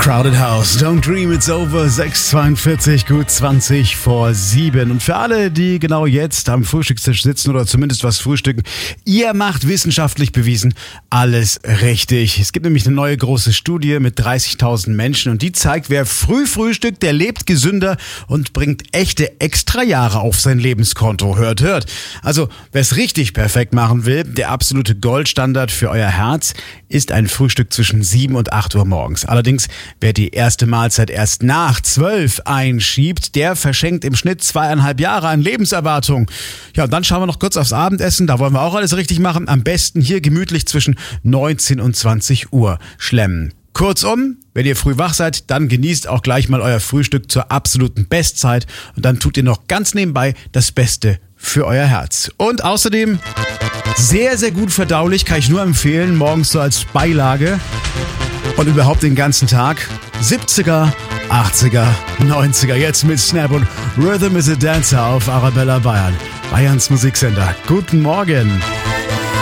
Crowded House, Don't Dream It's Over, 6:42, gut 20 vor 7. Und für alle, die genau jetzt am Frühstückstisch sitzen oder zumindest was frühstücken, ihr macht wissenschaftlich bewiesen alles richtig. Es gibt nämlich eine neue große Studie mit 30.000 Menschen und die zeigt, wer früh frühstückt, der lebt gesünder und bringt echte Extrajahre auf sein Lebenskonto. Hört, hört. Also, wer es richtig perfekt machen will, der absolute Goldstandard für euer Herz ist ein Frühstück zwischen 7 und 8 Uhr morgens. Allerdings, wer die erste Mahlzeit erst nach 12 einschiebt, der verschenkt im Schnitt 2,5 Jahre an Lebenserwartung. Ja, und dann schauen wir noch kurz aufs Abendessen. Da wollen wir auch alles richtig machen. Am besten hier gemütlich zwischen 19 und 20 Uhr schlemmen. Kurzum, wenn ihr früh wach seid, dann genießt auch gleich mal euer Frühstück zur absoluten Bestzeit. Und dann tut ihr noch ganz nebenbei das Beste für euer Herz. Und außerdem sehr, sehr gut verdaulich, kann ich nur empfehlen, morgens so als Beilage. Und überhaupt den ganzen Tag 70er, 80er, 90er, jetzt mit Snap und Rhythm is a Dancer auf Arabella Bayern. Bayerns Musiksender. Guten Morgen.